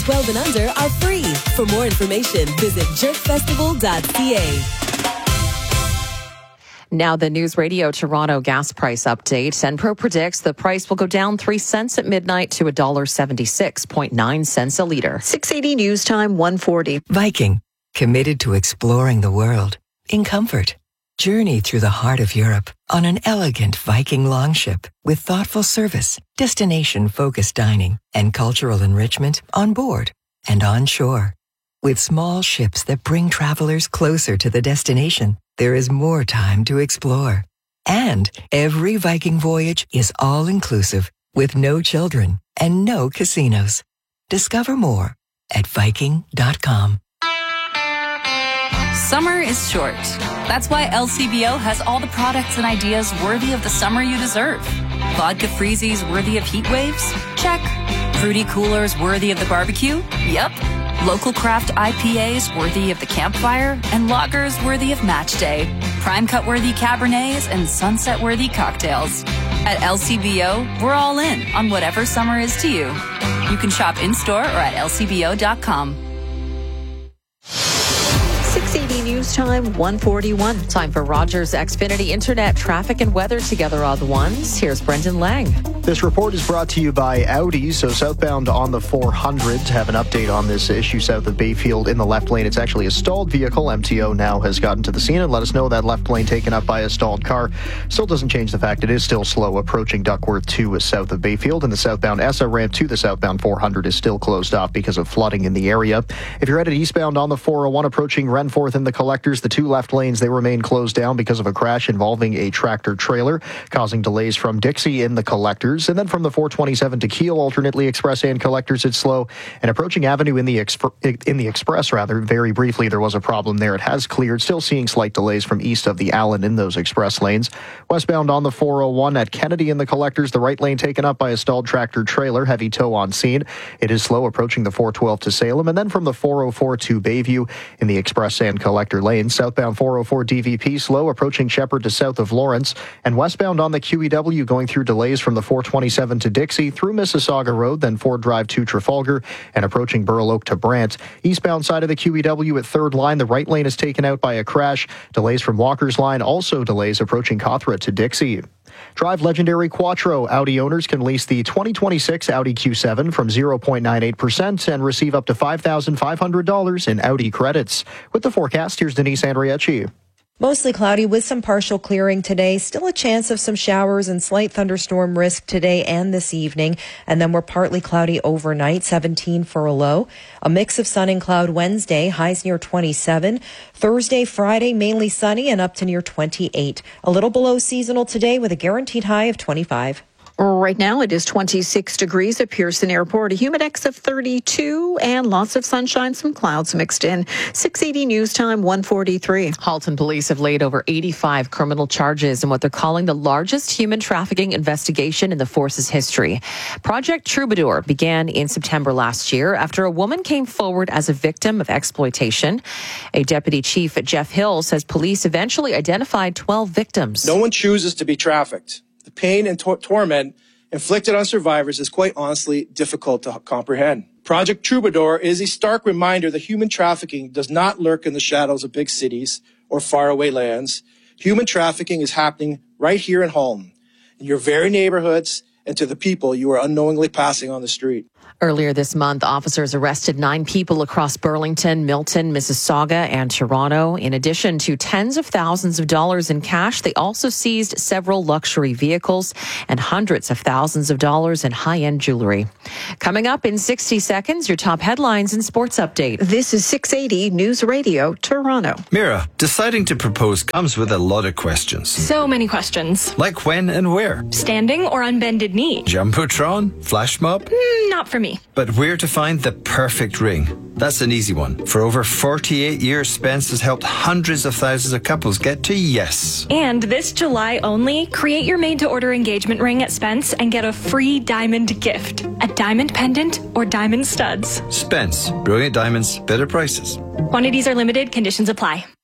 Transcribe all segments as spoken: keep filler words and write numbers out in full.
twelve and under are free. For more information, visit jerk festival dot c a. Now the News Radio Toronto gas price update. Enpro predicts the price will go down three cents at midnight to one dollar seventy-six point nine cents a litre. six eighty News Time, one forty. Viking, committed to exploring the world in comfort. Journey through the heart of Europe on an elegant Viking longship with thoughtful service, destination-focused dining, and cultural enrichment on board and on shore. With small ships that bring travelers closer to the destination, there is more time to explore. And every Viking voyage is all-inclusive with no children and no casinos. Discover more at viking dot com. Summer is short. That's why L C B O has all the products and ideas worthy of the summer you deserve. Vodka freezies worthy of heat waves? Check. Fruity coolers worthy of the barbecue? Yep. Local craft I P As worthy of the campfire, and lagers worthy of match day. Prime cut worthy Cabernets and sunset worthy cocktails. At L C B O, we're all in on whatever summer is to you. You can shop in-store or at L C B O dot com. six eighty News Time, one forty-one. Time for Rogers Xfinity Internet traffic and weather together all the ones. Here's Brendan Lang. This report is brought to you by Audi. So southbound on the four hundred, have an update on this issue south of Bayfield in the left lane. It's actually a stalled vehicle. M T O now has gotten to the scene and let us know that left lane taken up by a stalled car. Still doesn't change the fact it is still slow approaching Duckworth to south of Bayfield, and the southbound E S S A ramp to the southbound four hundred is still closed off because of flooding in the area. If you're headed eastbound on the four oh one approaching Renforth and the collectors, the two left lanes, they remain closed down because of a crash involving a tractor trailer, causing delays from Dixie in the collectors. And then from the four twenty-seven to Kiel, alternately express and collectors, it's slow. And approaching Avenue in the exp- in the express, rather, very briefly, there was a problem there. It has cleared. Still seeing slight delays from east of the Allen in those express lanes. Westbound on the four oh one at Kennedy in the collectors, the right lane taken up by a stalled tractor trailer, heavy tow on scene. It is slow approaching the four twelve to Salem. And then from the four oh four to Bayview in the express and collector lanes. Southbound four oh four D V P slow approaching Shepherd to south of Lawrence. And westbound on the Q E W going through delays from the four twenty-seven to Dixie through Mississauga Road, then Ford Drive to Trafalgar and approaching Burl Oak to Brant. Eastbound side of the Q E W at third line, the right lane is taken out by a crash. Delays from Walker's line, also delays approaching Cawthra to Dixie. Drive legendary Quattro. Audi owners can lease the twenty twenty-six Audi Q seven from zero point nine eight percent and receive up to five thousand five hundred dollars in Audi credits. With the forecast, here's Denise Andriachi. Mostly cloudy with some partial clearing today. Still a chance of some showers and slight thunderstorm risk today and this evening. And then we're partly cloudy overnight, seventeen for a low. A mix of sun and cloud Wednesday, highs near twenty-seven. Thursday, Friday, mainly sunny and up to near twenty-eight. A little below seasonal today with a guaranteed high of twenty-five. Right now it is twenty-six degrees at Pearson Airport, a humidex of thirty-two, and lots of sunshine, some clouds mixed in. six eighty News Time, one forty-three. Halton police have laid over eighty-five criminal charges in what they're calling the largest human trafficking investigation in the force's history. Project Troubadour began in September last year after a woman came forward as a victim of exploitation. A deputy chief, Jeff Hill, says police eventually identified twelve victims. No one chooses to be trafficked. The pain and tor- torment inflicted on survivors is quite honestly difficult to comprehend. Project Troubadour is a stark reminder that human trafficking does not lurk in the shadows of big cities or faraway lands. Human trafficking is happening right here in Halton, in your very neighborhoods, and to the people you are unknowingly passing on the street. Earlier this month, officers arrested nine people across Burlington, Milton, Mississauga, and Toronto. In addition to tens of thousands of dollars in cash, they also seized several luxury vehicles and hundreds of thousands of dollars in high-end jewelry. Coming up in sixty seconds, your top headlines and sports update. This is six eighty News Radio, Toronto. Mira, deciding to propose comes with a lot of questions. So many questions. Like when and where? Standing or unbended knee? Jumbotron? Flash mob? Mm, not for me. But where to find the perfect ring? That's an easy one. For over forty-eight years, Spence has helped hundreds of thousands of couples get to yes. And this July only, create your made-to-order engagement ring at Spence and get a free diamond gift. A diamond pendant or diamond studs. Spence. Brilliant diamonds, better prices. Quantities are limited. Conditions apply.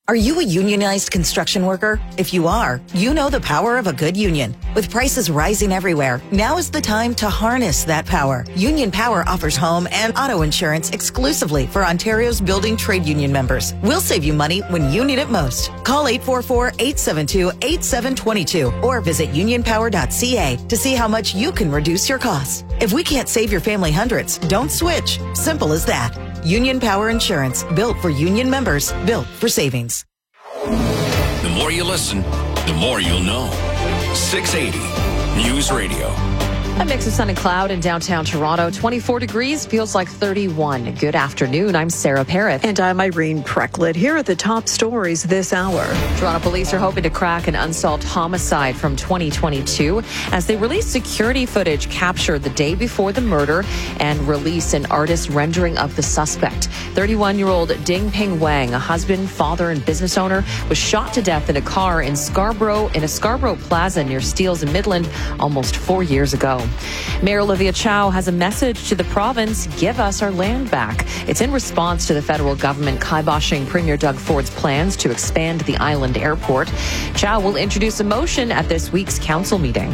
Are you a unionized construction worker? If you are, you know the power of a good union. With prices rising everywhere, now is the time to harness that power. Union Power offers home and auto insurance exclusively for Ontario's building trade union members. We'll save you money when you need it most. Call eight four four, eight seven two, eight seven two two or visit union power dot c a to see how much you can reduce your costs. If we can't save your family hundreds, don't switch. Simple as that. Union Power Insurance, built for union members, built for savings. The more you listen, the more you'll know. six eighty News Radio. A mix of sun and cloud in downtown Toronto. twenty-four degrees, feels like thirty-one. Good afternoon. I'm Sarah Parrott. And I'm Irene Precklett. Here are the top stories this hour. Toronto police are hoping to crack an unsolved homicide from twenty twenty-two as they release security footage captured the day before the murder and release an artist rendering of the suspect. thirty-one-year-old Ding Ping Wang, a husband, father, and business owner, was shot to death in a car in Scarborough, in a Scarborough Plaza near Steeles in Midland almost four years ago. Mayor Olivia Chow has a message to the province: give us our land back. It's in response to the federal government kiboshing Premier Doug Ford's plans to expand the island airport. Chow will introduce a motion at this week's council meeting.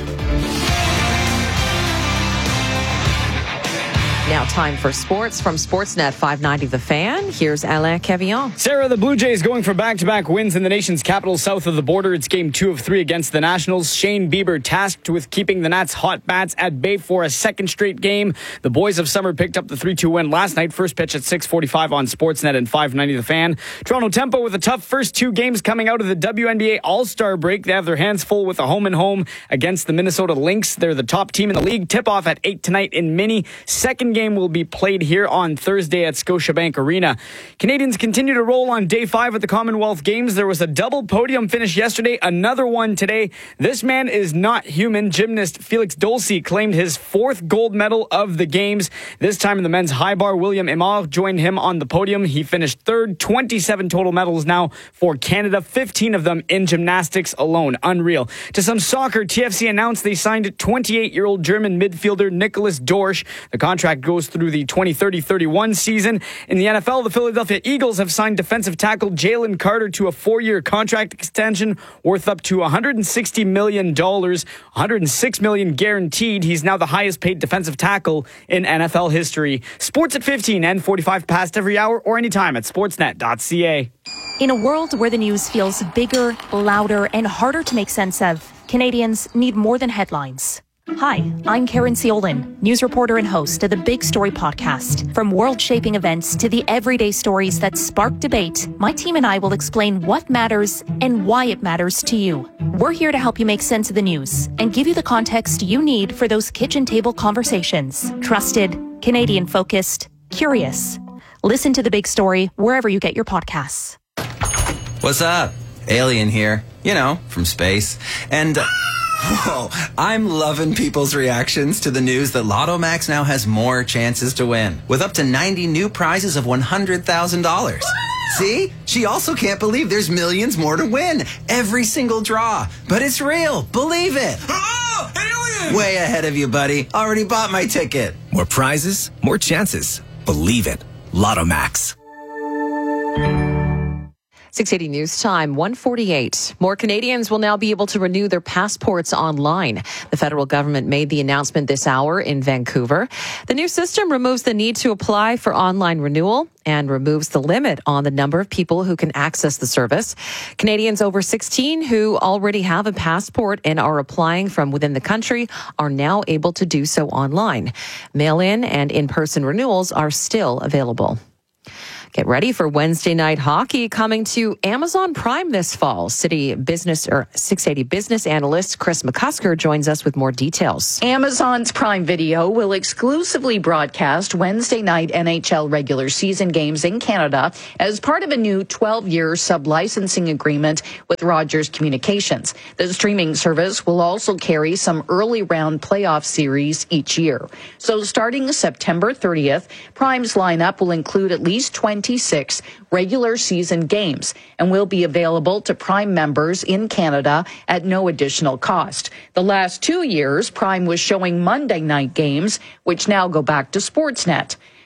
Now time for sports from Sportsnet five ninety The Fan. Here's Alain Cavillon. Sarah, the Blue Jays going for back-to-back wins in the nation's capital south of the border. It's game two of three against the Nationals. Shane Bieber tasked with keeping the Nats' hot bats at bay for a second straight game. The boys of summer picked up the three two win last night. First pitch at six forty-five on Sportsnet and five ninety The Fan. Toronto Tempo with a tough first two games coming out of the W N B A All-Star break. They have their hands full with a home-and-home against the Minnesota Lynx. They're the top team in the league. Tip-off at eight tonight in Mini. Second game will be played here on Thursday at Scotiabank Arena. Canadians continue to roll on day five at the Commonwealth Games. There was a double podium finish yesterday, another one today. This man is not human. Gymnast Felix Dolce claimed his fourth gold medal of the Games. This time in the men's high bar, William Imar joined him on the podium. He finished third. twenty-seven total medals now for Canada, fifteen of them in gymnastics alone. Unreal. To some soccer, T F C announced they signed twenty-eight-year-old German midfielder Nicholas Dorsch. The contract goes through the twenty thirty thirty-one season. In the N F L, the Philadelphia Eagles have signed defensive tackle Jalen Carter to a four-year contract extension worth up to one hundred sixty million dollars, one hundred six million dollars guaranteed. He's now the highest paid defensive tackle in N F L history. Sports at fifteen and forty-five past every hour or anytime at sportsnet dot c a. In a world where the news feels bigger, louder, and harder to make sense of, Canadians need more than headlines. Hi, I'm Karen Ciolin, news reporter and host of the Big Story podcast. From world-shaping events to the everyday stories that spark debate, my team and I will explain what matters and why it matters to you. We're here to help you make sense of the news and give you the context you need for those kitchen table conversations. Trusted, Canadian-focused, curious. Listen to The Big Story wherever you get your podcasts. What's up? Alien here. You know, from space. And... Uh, Whoa, I'm loving people's reactions to the news that Lotto Max now has more chances to win, with up to ninety new prizes of one hundred thousand dollars. See? She also can't believe there's millions more to win. Every single draw. But it's real. Believe it. Oh, alien! Way ahead of you, buddy. Already bought my ticket. More prizes, more chances. Believe it. Lotto Max. six eighty News Time, one forty-eight. More Canadians will now be able to renew their passports online. The federal government made the announcement this hour in Vancouver. The new system removes the need to apply for online renewal and removes the limit on the number of people who can access the service. Canadians over sixteen who already have a passport and are applying from within the country are now able to do so online. Mail-in and in-person renewals are still available. Get ready for Wednesday night hockey coming to Amazon Prime this fall. City Business or six eighty business analyst Chris McCusker joins us with more details. Amazon's Prime Video will exclusively broadcast Wednesday night N H L regular season games in Canada as part of a new twelve-year sub-licensing agreement with Rogers Communications. The streaming service will also carry some early round playoff series each year. So starting September thirtieth, Prime's lineup will include at least twenty twenty-six regular season games and will be available to Prime members in Canada at no additional cost. The last two years, Prime was showing Monday night games, which now go back to Sportsnet.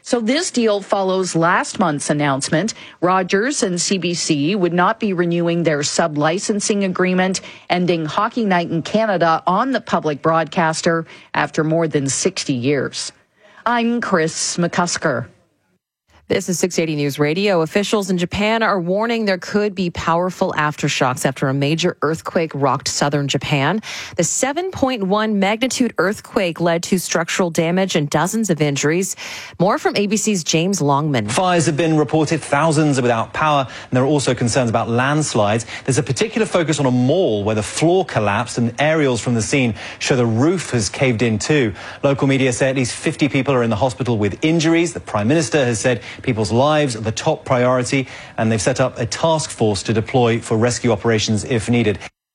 So this deal follows last month's announcement. Rogers and C B C would not be renewing their sub-licensing agreement, ending Hockey Night in Canada on the public broadcaster after more than sixty years. I'm Chris McCusker. This is six eighty News Radio. Officials in Japan are warning there could be powerful aftershocks after a major earthquake rocked southern Japan. The seven point one magnitude earthquake led to structural damage and dozens of injuries. More from A B C's James Longman. Fires have been reported, thousands are without power, and there are also concerns about landslides. There's a particular focus on a mall where the floor collapsed, and aerials from the scene show the roof has caved in too. Local media say at least fifty people are in the hospital with injuries. The Prime Minister has said people's lives are the top priority, and they've set up a task force to deploy for rescue operations if needed.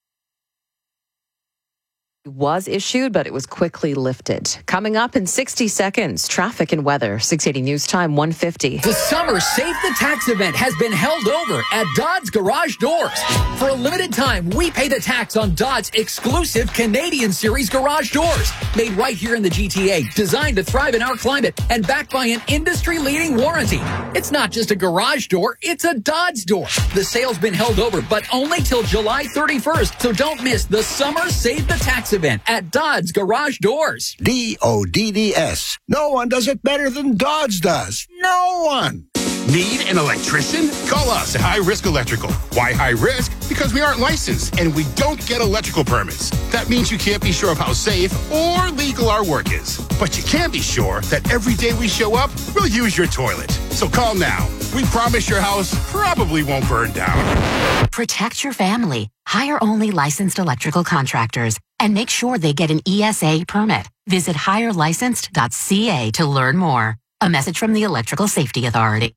Was issued, but it was quickly lifted. Coming up in sixty seconds, traffic and weather. six eighty News Time, one fifty. The Summer Save the Tax event has been held over at Dodds Garage Doors. For a limited time, we pay the tax on Dodds' exclusive Canadian Series garage doors. Made right here in the G T A, designed to thrive in our climate, and backed by an industry-leading warranty. It's not just a garage door, it's a Dodds door. The sale's been held over, but only till July thirty-first, so don't miss the Summer Save the Tax event at Dodds Garage Doors. D O D D S. No one does it better than Dodds does. No one. Need an electrician? Call us at High Risk Electrical. Why high risk? Because we aren't licensed and we don't get electrical permits. That means you can't be sure of how safe or legal our work is. But you can be sure that every day we show up, we'll use your toilet. So call now. We promise your house probably won't burn down. Protect your family. Hire only licensed electrical contractors and make sure they get an E S A permit. Visit hire licensed dot c a to learn more. A message from the Electrical Safety Authority.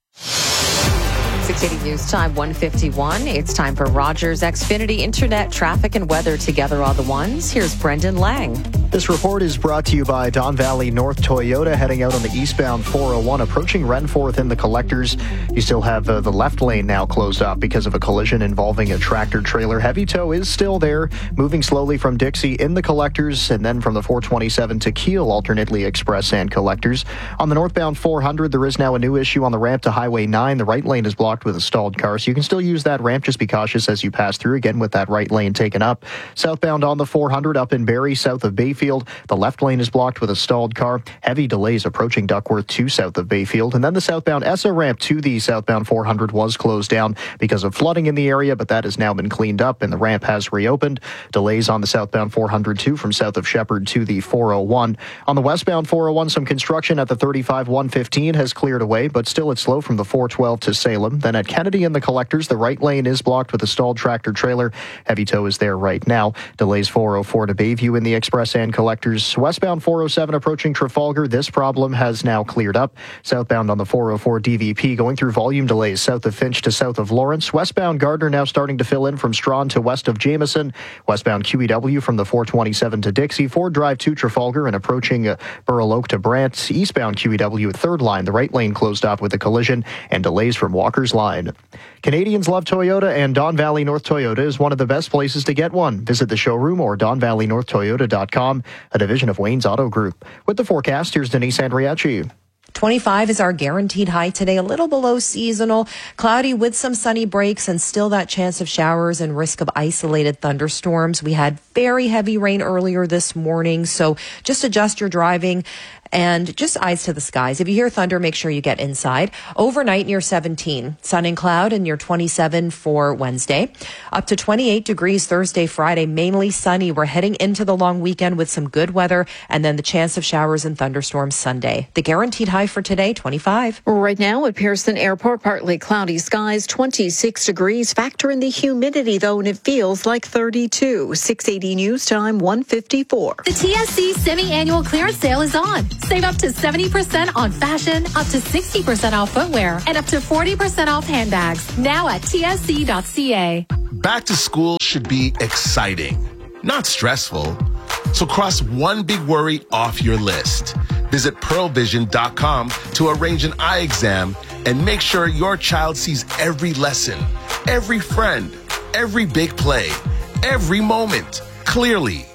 six eighty News Time, one fifty-one. It's time for Rogers Xfinity Internet, traffic and weather together all the ones. Here's Brendan Lang. This report is brought to you by Don Valley North Toyota, heading out on the eastbound four oh one, approaching Renforth in the collectors. You still have uh, the left lane now closed off because of a collision involving a tractor trailer. Heavy tow is still there, moving slowly from Dixie in the collectors, and then from the four twenty-seven to Kiel, alternately express and collectors. On the northbound four hundred, there is now a new issue on the ramp to Highway nine. The right lane is blocked with a stalled car, so you can still use that ramp. Just be cautious as you pass through, again with that right lane taken up. Southbound on the four hundred up in Barrie, south of Bayfield. The left lane is blocked with a stalled car. Heavy delays approaching Duckworth to south of Bayfield. And then the southbound E S A ramp to the southbound four hundred was closed down because of flooding in the area, but that has now been cleaned up and the ramp has reopened. Delays on the southbound four hundred too from south of Shepherd to the four oh one. On the westbound four oh one, some construction at the thirty-five one fifteen has cleared away, but still it's slow from the four twelve to Salem. Then at Kennedy in the collectors, the right lane is blocked with a stalled tractor trailer. Heavy tow is there right now. Delays four oh four to Bayview in the express and collectors. Westbound four oh seven approaching Trafalgar. This problem has now cleared up. Southbound on the four oh four D V P going through volume delays south of Finch to south of Lawrence. Westbound Gardner now starting to fill in from Strawn to west of Jameson. Westbound Q E W from the four twenty-seven to Dixie. Ford Drive to Trafalgar and approaching uh, Burl Oak to Brant. Eastbound Q E W third line. The right lane closed off with a collision and delays from Walker's Line. Canadians love Toyota, and Don Valley North Toyota is one of the best places to get one. Visit the showroom or don valley north toyota dot com, a division of Wayne's Auto Group. With the forecast, here's Denise Andriacci. twenty-five is our guaranteed high today, a little below seasonal, cloudy with some sunny breaks and still that chance of showers and risk of isolated thunderstorms. We had very heavy rain earlier this morning, so just adjust your driving and just eyes to the skies. If you hear thunder, make sure you get inside. Overnight near seventeen. Sun and cloud and near twenty-seven for Wednesday. Up to twenty-eight degrees Thursday, Friday, mainly sunny. We're heading into the long weekend with some good weather and then the chance of showers and thunderstorms Sunday. The guaranteed high for today, twenty-five. Right now at Pearson Airport, partly cloudy skies, twenty-six degrees. Factor in the humidity though, and it feels like thirty-two. six eighty News Time, one fifty-four. The T S C semi-annual clearance sale is on. Save up to seventy percent on fashion, up to sixty percent off footwear, and up to forty percent off handbags. Now at T S C dot C A. Back to school should be exciting, not stressful. So cross one big worry off your list. Visit pearl vision dot com to arrange an eye exam and make sure your child sees every lesson, every friend, every big play, every moment clearly.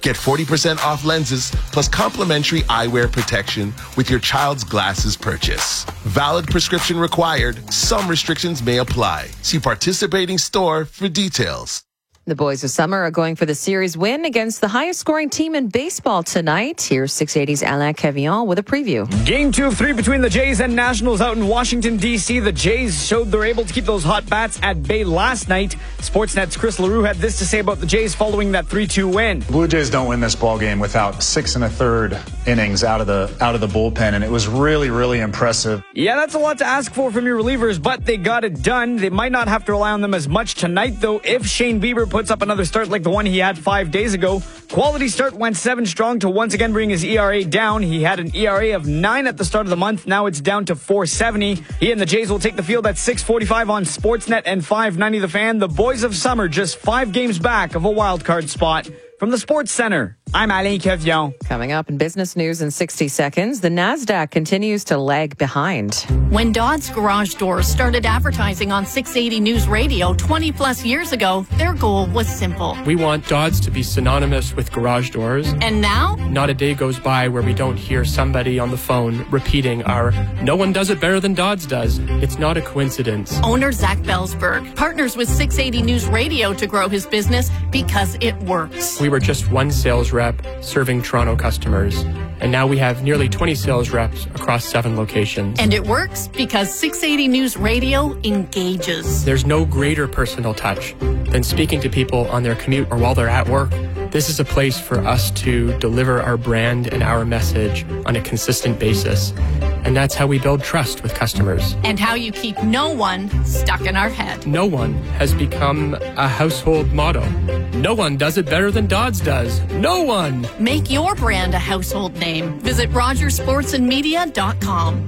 Get forty percent off lenses plus complimentary eyewear protection with your child's glasses purchase. Valid prescription required. Some restrictions may apply. See participating store for details. The boys of summer are going for the series win against the highest scoring team in baseball tonight. Here's six eighty's Alain Cavillon with a preview. Game two of three between the Jays and Nationals out in Washington, D C. The Jays showed they're able to keep those hot bats at bay last night. Sportsnet's Chris LaRue had this to say about the Jays following that three two win. Blue Jays don't win this ball game without six and a third innings out of the out of the bullpen, and it was really, really impressive. Yeah, that's a lot to ask for from your relievers, but they got it done. They might not have to rely on them as much tonight, though, if Shane Bieber puts up another start like the one he had five days ago. Quality start went seven strong to once again bring his E R A down. He had an E R A of nine at the start of the month. Now it's down to four seventy. He and the Jays will take the field at six forty-five on Sportsnet and five ninety The Fan. The boys of summer just five games back of a wild card spot. From the Sports Center, I'm Alain Cavillon. Coming up in business news in sixty seconds, the NASDAQ continues to lag behind. When Dodds Garage Doors started advertising on six eighty News Radio twenty plus years ago, their goal was simple. We want Dodds to be synonymous with garage doors. And now? Not a day goes by where we don't hear somebody on the phone repeating our "no one does it better than Dodds does." It's not a coincidence. Owner Zach Belsberg partners with six eighty News Radio to grow his business because it works. We were just one sales rep serving Toronto customers, and now we have nearly twenty sales reps across seven locations. And it works because six eighty News Radio engages. There's no greater personal touch than speaking to people on their commute or while they're at work. This is a place for us to deliver our brand and our message on a consistent basis. And that's how we build trust with customers. And how you keep no one stuck in our head. No one has become a household motto. No one does it better than Dodds does. No one. Make your brand a household name. Visit rogers sports and media dot com.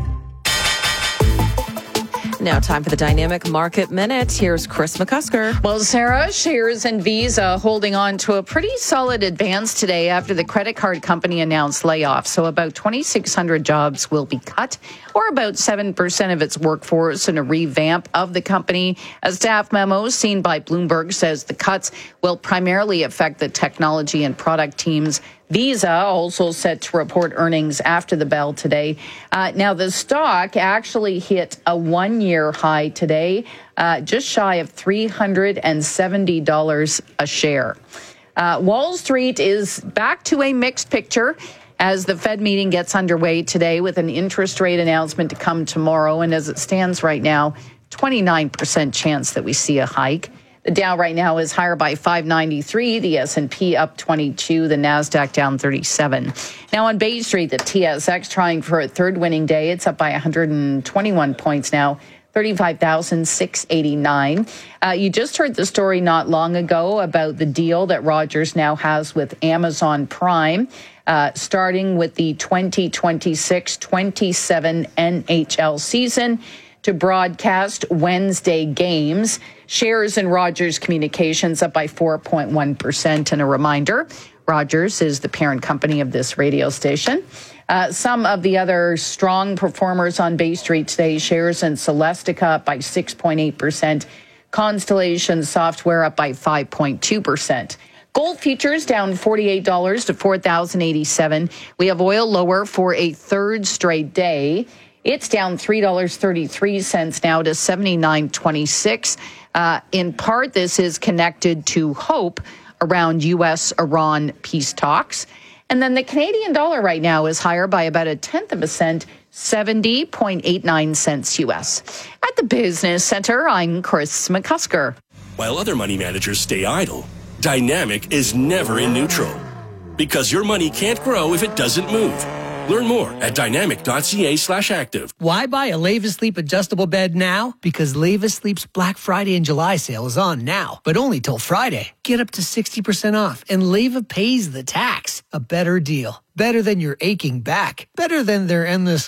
Now time for the Dynamic Market Minute. Here's Chris McCusker. Well, Sarah, shares in Visa holding on to a pretty solid advance today after the credit card company announced layoffs. So about twenty-six hundred jobs will be cut, or about seven percent of its workforce, in a revamp of the company. A staff memo seen by Bloomberg says the cuts will primarily affect the technology and product teams. Visa also set to report earnings after the bell today. Uh, now, the stock actually hit a one-year high today, uh, just shy of three hundred seventy dollars a share. Uh, Wall Street is back to a mixed picture as the Fed meeting gets underway today, with an interest rate announcement to come tomorrow. And as it stands right now, twenty-nine percent chance that we see a hike. The Dow right now is higher by five ninety-three, the S and P up twenty-two, the NASDAQ down thirty-seven. Now on Bay Street, the T S X trying for a third winning day. It's up by one hundred twenty-one points now, thirty-five thousand six hundred eighty-nine. Uh, you just heard the story not long ago about the deal that Rogers now has with Amazon Prime, uh, starting with the twenty twenty-six twenty-seven N H L season to broadcast Wednesday games. Shares in Rogers Communications up by four point one percent. And a reminder, Rogers is the parent company of this radio station. Uh, some of the other strong performers on Bay Street today, shares in Celestica up by six point eight percent. Constellation Software up by five point two percent. Gold futures down forty-eight dollars to four thousand eighty-seven dollars. We have oil lower for a third straight day. It's down three dollars and thirty-three cents now to seventy-nine twenty-six. Uh, in part, this is connected to hope around U S Iran peace talks. And then the Canadian dollar right now is higher by about a tenth of a cent, seventy point eight nine cents U S. At the Business Center, I'm Chris McCusker. While other money managers stay idle, Dynamic is never in neutral. Because your money can't grow if it doesn't move. Learn more at dynamic.ca slash active. Why buy a Leva Sleep adjustable bed now? Because Leva Sleep's Black Friday and July sale is on now, but only till Friday. Get up to sixty percent off, and Leva pays the tax. A better deal. Better than your aching back. Better than their endless...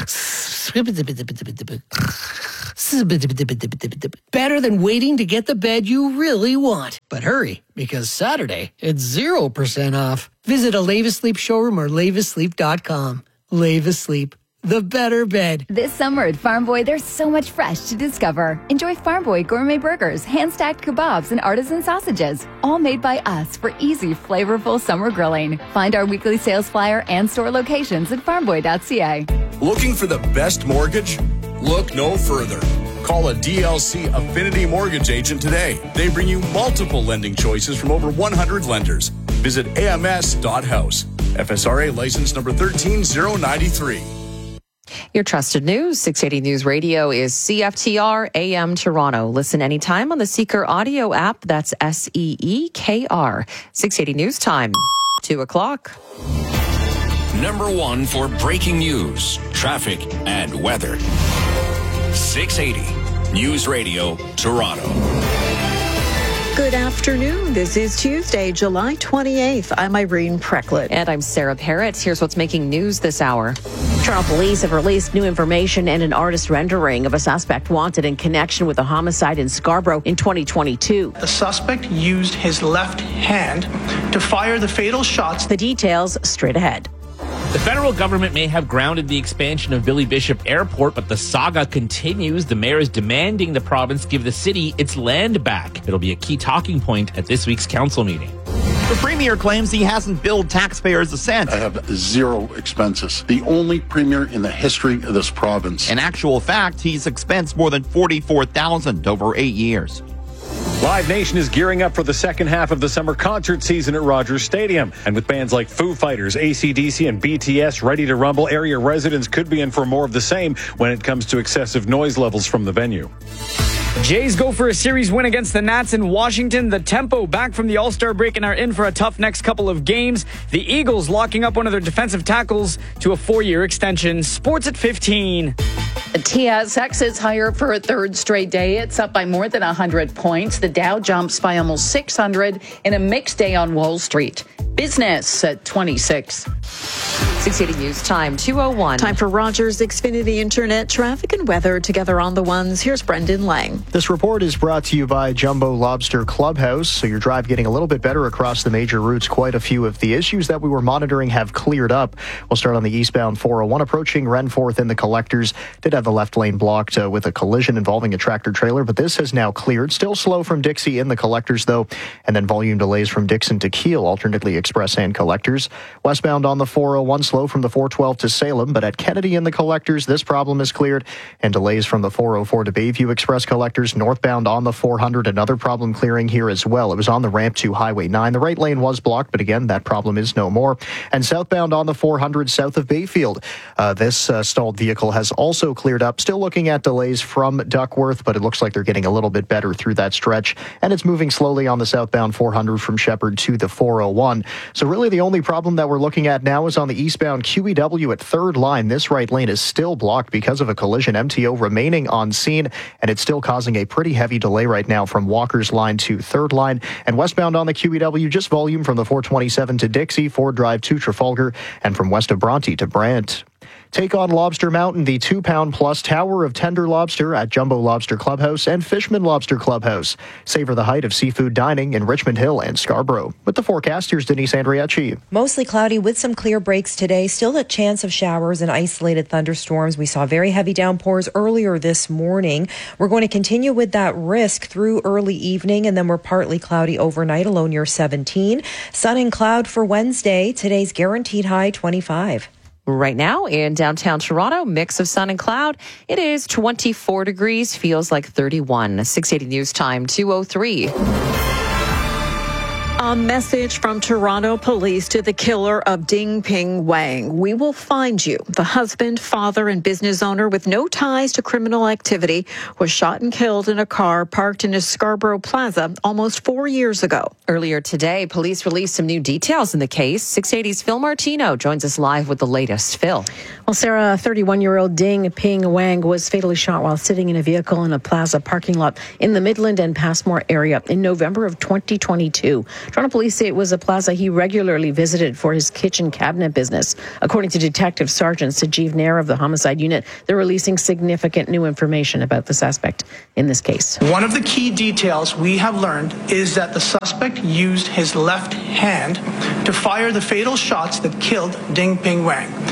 Better than waiting to get the bed you really want. But hurry, because Saturday, it's zero percent off. Visit a Leva Sleep showroom or leva sleep dot com. Leva Sleep. the better bed. This summer at Farm Boy, there's so much fresh to discover. Enjoy Farm Boy gourmet burgers, hand-stacked kebabs, and artisan sausages. All made by us for easy, flavorful summer grilling. Find our weekly sales flyer and store locations at farm boy dot c a. Looking for the best mortgage? Look no further. Call a D L C Affinity Mortgage agent today. They bring you multiple lending choices from over one hundred lenders. Visit A M S dot house. F S R A license number one three zero nine three. Your trusted news, six eighty News Radio, is C F T R A M Toronto. Listen anytime on the Seeker audio app. That's S E E K R. six eighty News Time, two o'clock. Number one for breaking news, traffic, and weather. six eighty News Radio, Toronto. Good afternoon. This is Tuesday, July twenty-eighth. I'm Irene Precklett. And I'm Sarah Parrott. Here's what's making news this hour. Toronto police have released new information and an artist rendering of a suspect wanted in connection with a homicide in Scarborough in twenty twenty-two. The suspect used his left hand to fire the fatal shots. The details straight ahead. The federal government may have grounded the expansion of Billy Bishop Airport, but the saga continues. The mayor is demanding the province give the city its land back. It'll be a key talking point at this week's council meeting. The premier claims he hasn't billed taxpayers a cent. I have zero expenses. The only premier in the history of this province. In actual fact, he's expensed more than forty-four thousand dollars over eight years. Live Nation is gearing up for the second half of the summer concert season at Rogers Stadium. And with bands like Foo Fighters, A C D C, and B T S ready to rumble, area residents could be in for more of the same when it comes to excessive noise levels from the venue. Jays go for a series win against the Nats in Washington. The Tempo back from the All-Star break and are in for a tough next couple of games. The Eagles locking up one of their defensive tackles to a four-year extension. Sports at fifteen. The T S X is higher for a third straight day. It's up by more than one hundred points. The Dow jumps by almost six hundred in a mixed day on Wall Street. Business at twenty-six. six eighty News Time, two oh one. Time for Rogers Xfinity Internet traffic and weather together on the ones. Here's Brendan Lang. This report is brought to you by Jumbo Lobster Clubhouse. So your drive getting a little bit better across the major routes. Quite a few of the issues that we were monitoring have cleared up. We'll start on the eastbound four oh one approaching Renforth in the collectors. Did have the left lane blocked uh, with a collision involving a tractor trailer, but this has now cleared. Still slow from Dixie in the collectors though, and then volume delays from Dixon to Kiel, alternately express and collectors. Westbound on the four oh one slow from the four twelve to Salem, but at Kennedy in the collectors, this problem is cleared, and delays from the four oh four to Bayview express collectors. Northbound on the four hundred, another problem clearing here as well. It was on the ramp to Highway nine. The right lane was blocked, but again, that problem is no more. And southbound on the four hundred south of Bayfield, uh, this uh, stalled vehicle has also cleared up. Still looking at delays from Duckworth, but it looks like they're getting a little bit better through that stretch, and it's moving slowly on the southbound four hundred from Shepherd to the four oh one. So really the only problem that we're looking at now is on the eastbound Q E W at third line. This right lane is still blocked because of a collision. M T O remaining on scene, and it's still causing a pretty heavy delay right now from Walker's line to third line. And westbound on the Q E W, just volume from the four twenty-seven to Dixie, Ford Drive to Trafalgar, and from west of Bronte to Brant. Take on Lobster Mountain, the two-pound plus tower of tender lobster at Jumbo Lobster Clubhouse and Fishman Lobster Clubhouse. Savor the height of seafood dining in Richmond Hill and Scarborough. With the forecast, here's Denise Andriachi. Mostly cloudy with some clear breaks today. Still a chance of showers and isolated thunderstorms. We saw very heavy downpours earlier this morning. We're going to continue with that risk through early evening, and then we're partly cloudy overnight, a low near seventeen. Sun and cloud for Wednesday. Today's guaranteed high twenty-five. Right now in downtown Toronto, mix of sun and cloud. It is twenty-four degrees, feels like thirty-one. six eighty News Time, two oh three. A message from Toronto police to the killer of Ding Ping Wang. We will find you. The husband, father, and business owner with no ties to criminal activity was shot and killed in a car parked in a Scarborough Plaza almost four years ago. Earlier today, police released some new details in the case. six eighty's Phil Martino joins us live with the latest. Phil. Well, Sarah, thirty-one-year-old Ding Ping Wang was fatally shot while sitting in a vehicle in a plaza parking lot in the Midland and Passmore area in November of twenty twenty-two. Toronto police say it was a plaza he regularly visited for his kitchen cabinet business. According to Detective Sergeant Sajeev Nair of the Homicide Unit, they're releasing significant new information about the suspect in this case. One of the key details we have learned is that the suspect used his left hand to fire the fatal shots that killed Ding Ping Wang.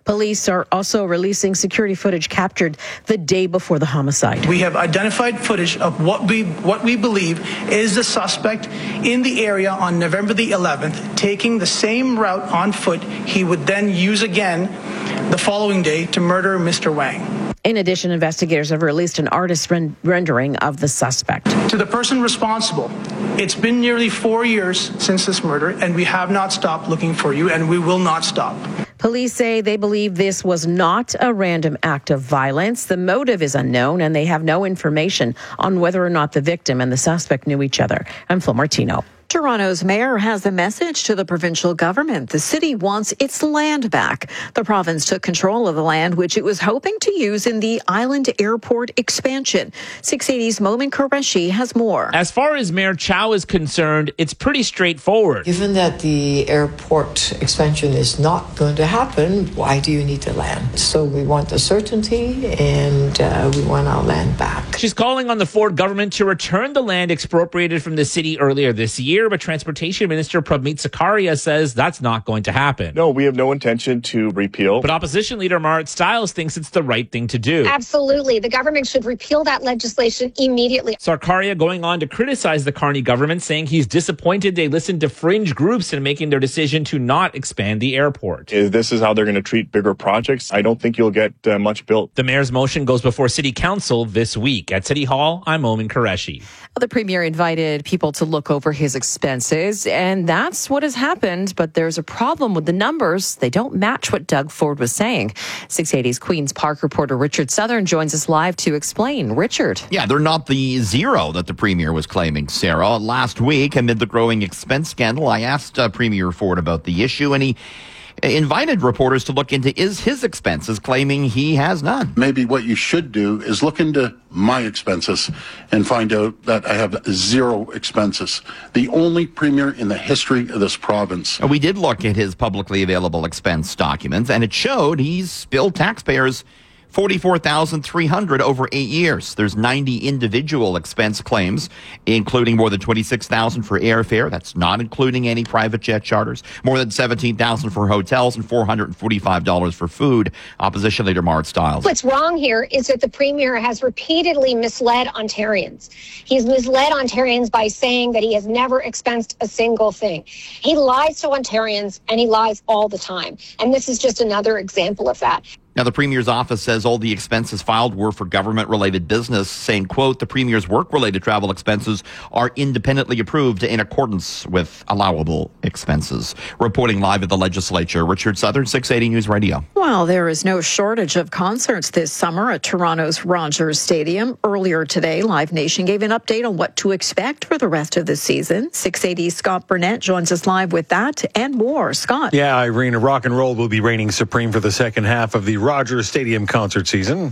Police are also releasing security footage captured the day before the homicide. We have identified footage of what we what we believe is the suspect in the area on November the eleventh, taking the same route on foot he would then use again the following day to murder Mister Wang. In addition, investigators have released an artist ren- rendering of the suspect. To the person responsible, it's been nearly four years since this murder, and we have not stopped looking for you, and we will not stop. Police say they believe this was not a random act of violence. The motive is unknown, and they have no information on whether or not the victim and the suspect knew each other. I'm Phil Martino. Toronto's mayor has a message to the provincial government. The city wants its land back. The province took control of the land, which it was hoping to use in the Island Airport expansion. six eighty's Momin Qureshi has more. As far as Mayor Chow is concerned, it's pretty straightforward. Given that the airport expansion is not going to happen, why do you need the land? So we want the certainty, and uh, we want our land back. She's calling on the Ford government to return the land expropriated from the city earlier this year. But Transportation Minister Prabmeet Sarkaria says that's not going to happen. No, we have no intention to repeal. But Opposition Leader Marit Stiles thinks it's the right thing to do. Absolutely. The government should repeal that legislation immediately. Sarkaria going on to criticize the Carney government, saying he's disappointed they listened to fringe groups in making their decision to not expand the airport. If this is how they're going to treat bigger projects, I don't think you'll get uh, much built. The mayor's motion goes before City Council this week. At City Hall, I'm Momin Qureshi. The premier invited people to look over his expenses, and that's what has happened. But there's a problem with the numbers. They don't match what Doug Ford was saying. six eighty's Queen's Park reporter Richard Southern joins us live to explain. Richard. Yeah, they're not the zero that the premier was claiming, Sarah. Last week, amid the growing expense scandal, I asked uh, Premier Ford about the issue, and he invited reporters to look into is his expenses, claiming he has none. Maybe what you should do is look into my expenses and find out that I have zero expenses. The only premier in the history of this province. We did look at his publicly available expense documents, and it showed he's billed taxpayers forty-four thousand three hundred dollars over eight years. There's ninety individual expense claims, including more than twenty-six thousand dollars for airfare. That's not including any private jet charters. More than seventeen thousand dollars for hotels and four hundred forty-five dollars for food. Opposition Leader Marit Stiles. What's wrong here is that the premier has repeatedly misled Ontarians. He's misled Ontarians by saying that he has never expensed a single thing. He lies to Ontarians, and he lies all the time. And this is just another example of that. Now, the Premier's office says all the expenses filed were for government-related business, saying, quote, the Premier's work-related travel expenses are independently approved in accordance with allowable expenses. Reporting live at the legislature, Richard Southern, six eighty News Radio. Well, there is no shortage of concerts this summer at Toronto's Rogers Stadium. Earlier today, Live Nation gave an update on what to expect for the rest of the season. six eighty's Scott Burnett joins us live with that and more. Scott. Yeah, Irene, rock and roll will be reigning supreme for the second half of the Rogers Stadium concert season.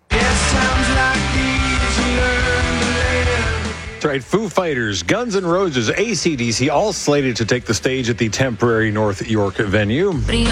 That's right, Foo Fighters, Guns N' Roses, A C D C, all slated to take the stage at the temporary North York venue.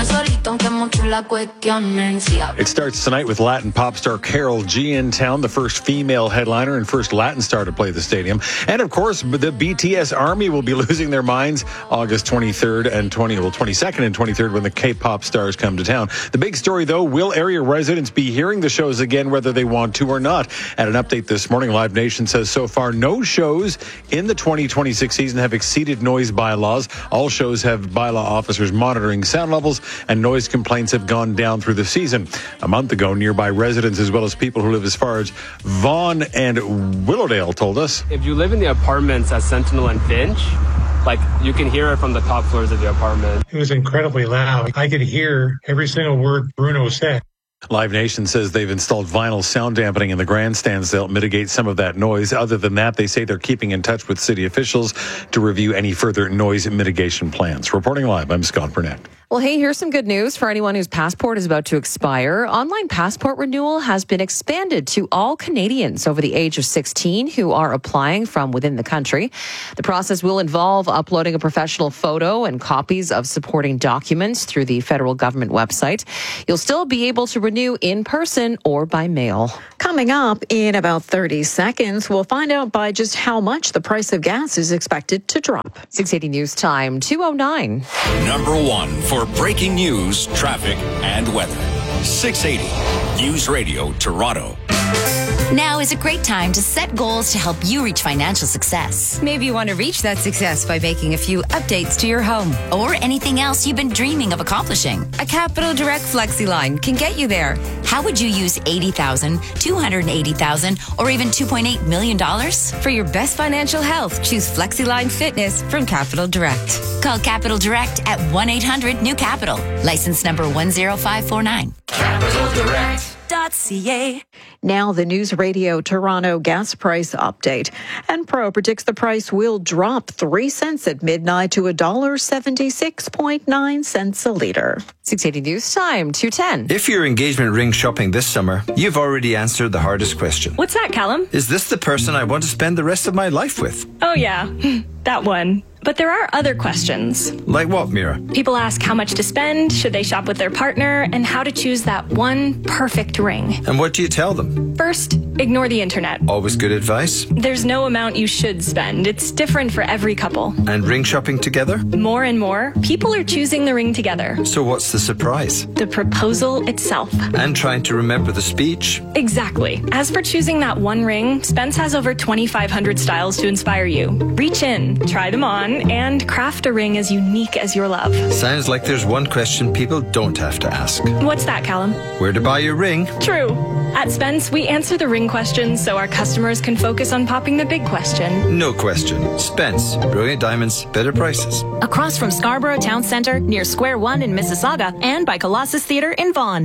It starts tonight with Latin pop star Karol G in town, the first female headliner and first Latin star to play the stadium. And of course, the B T S Army will be losing their minds August twenty-third and twenty, well, twenty-second and twenty-third when the K-pop stars come to town. The big story, though, will area residents be hearing the shows again, whether they want to or not? At an update this morning, Live Nation says so far no shows in the twenty twenty-six season have exceeded noise bylaws. All shows have bylaw officers monitoring sound levels, and noise complaints have gone down through the season. A month ago, nearby residents as well as people who live as far as Vaughan and Willowdale told us. If you live in the apartments at Sentinel and Finch, like you can hear it from the top floors of the apartment. It was incredibly loud. I could hear every single word Bruno said. Live Nation says they've installed vinyl sound dampening in the grandstands to help mitigate some of that noise. Other than that, they say they're keeping in touch with city officials to review any further noise mitigation plans. Reporting live, I'm Scott Burnett. Well, hey, here's some good news for anyone whose passport is about to expire. Online passport renewal has been expanded to all Canadians over the age of sixteen who are applying from within the country. The process will involve uploading a professional photo and copies of supporting documents through the federal government website. You'll still be able to renew in person or by mail. Coming up in about thirty seconds, we'll find out by just how much the price of gas is expected to drop. six eighty News Time, two oh nine. Number one for breaking news, traffic, and weather. six eighty News Radio Toronto. Now is a great time to set goals to help you reach financial success. Maybe you want to reach that success by making a few updates to your home or anything else you've been dreaming of accomplishing. A Capital Direct FlexiLine can get you there. How would you use eighty thousand dollars, two hundred eighty thousand dollars, or even two point eight million dollars? For your best financial health, choose FlexiLine Fitness from Capital Direct. Call Capital Direct at one eight hundred new capital. License number one zero five four nine. Capital Direct. .ca. Now the News Radio Toronto gas price update. Enpro predicts the price will drop three cents at midnight to one dollar seventy-six point nine cents a litre. six eighty News Time, two ten. If you're engagement ring shopping this summer, you've already answered the hardest question. What's that, Callum? Is this the person I want to spend the rest of my life with? Oh, yeah, that one. But there are other questions. Like what, Mira? People ask how much to spend, should they shop with their partner, and how to choose that one perfect ring. And what do you tell them? First, ignore the internet. Always good advice. There's no amount you should spend. It's different for every couple. And ring shopping together? More and more, people are choosing the ring together. So what's the surprise? The proposal itself. And trying to remember the speech? Exactly. As for choosing that one ring, Spence has over twenty-five hundred styles to inspire you. Reach in, try them on, and craft a ring as unique as your love. Sounds like there's one question people don't have to ask. What's that, Callum? Where to buy your ring? True. At Spence, we answer the ring questions so our customers can focus on popping the big question. No question. Spence. Brilliant diamonds, better prices. Across from Scarborough Town Centre, near Square One in Mississauga, and by Colossus Theatre in Vaughan.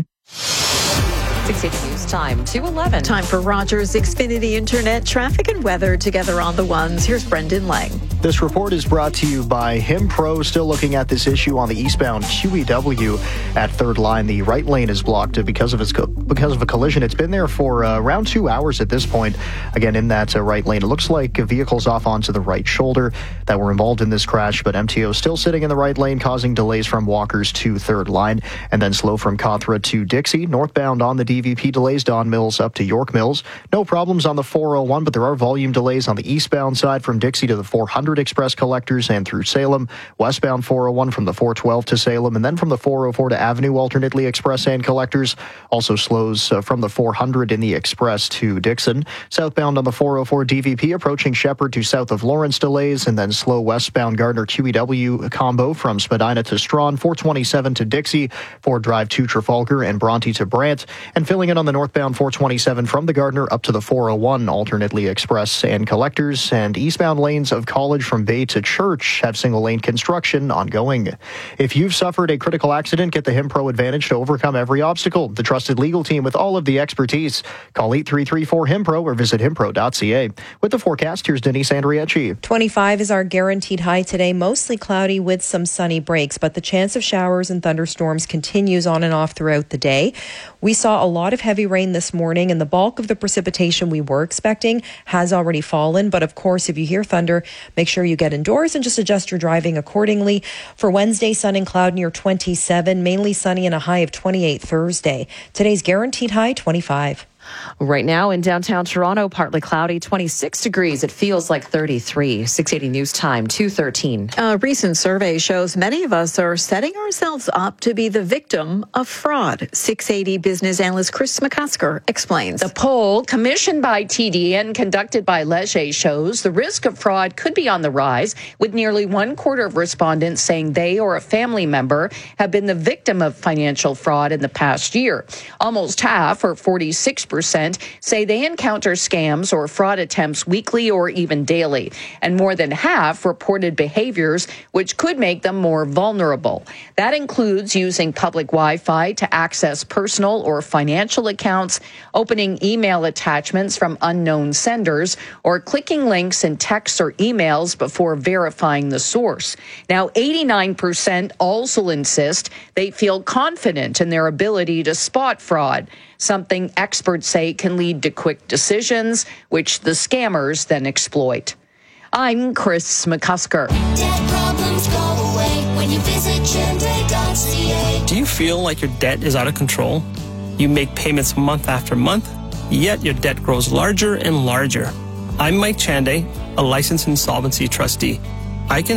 six eighty News Time, two eleven. Time for Rogers Xfinity Internet traffic and weather together on the ones. Here's Brendan Lang. This report is brought to you by Himpro. Still looking at this issue on the eastbound Q E W at Third Line. The right lane is blocked because of its co- because of a collision. It's been there for uh, around two hours at this point. Again, in that uh, right lane, it looks like vehicles off onto the right shoulder that were involved in this crash. But M T O still sitting in the right lane, causing delays from Walkers to Third Line, and then slow from Cawthra to Dixie. Northbound on the D V P delays, Don Mills up to York Mills. No problems on the four oh one, but there are volume delays on the eastbound side from Dixie to the four hundred Express collectors and through Salem. Westbound four oh one from the four twelve to Salem, and then from the four oh four to Avenue, alternately Express and collectors. Also slows uh, from the four hundred in the Express to Dixon. Southbound on the four oh four D V P approaching Shepherd to south of Lawrence delays, and then slow westbound Gardner Q E W combo from Spadina to Strawn, four twenty-seven to Dixie, Ford Drive to Trafalgar, and Bronte to Brant. And filling in on the northbound four twenty-seven from the Gardner up to the four oh one, alternately Express and collectors. And eastbound lanes of College from Bay to Church have single lane construction ongoing. If you've suffered a critical accident, get the Himpro Advantage to overcome every obstacle. The trusted legal team with all of the expertise. Call eight three three four Himpro or visit himpro dot c a. With the forecast, here's Denise Andriacci. twenty-five is our guaranteed high today, mostly cloudy with some sunny breaks, but the chance of showers and thunderstorms continues on and off throughout the day. We saw a lot of heavy rain this morning, and the bulk of the precipitation we were expecting has already fallen. But of course, if you hear thunder, make sure you get indoors and just adjust your driving accordingly. For Wednesday, sun and cloud near twenty-seven, mainly sunny and a high of twenty-eight Thursday. Today's guaranteed high, twenty-five. Right now in downtown Toronto, partly cloudy, twenty-six degrees. It feels like thirty-three. six eighty News Time, two thirteen. A recent survey shows many of us are setting ourselves up to be the victim of fraud. six eighty business analyst Chris McCusker explains. The poll, commissioned by T D and conducted by Leger, shows the risk of fraud could be on the rise, with nearly one quarter of respondents saying they or a family member have been the victim of financial fraud in the past year. Almost half, or forty-six percent, say they encounter scams or fraud attempts weekly or even daily, and more than half reported behaviors which could make them more vulnerable. That includes using public Wi-Fi to access personal or financial accounts, opening email attachments from unknown senders, or clicking links in texts or emails before verifying the source. Now, eighty-nine percent also insist they feel confident in their ability to spot fraud, something experts say can lead to quick decisions, which the scammers then exploit. I'm Chris McCusker. Debt problems go away when you visit gendre dot c a. Do you feel like your debt is out of control? You make payments month after month, yet your debt grows larger and larger. I'm Mike Chanday, a licensed insolvency trustee. I can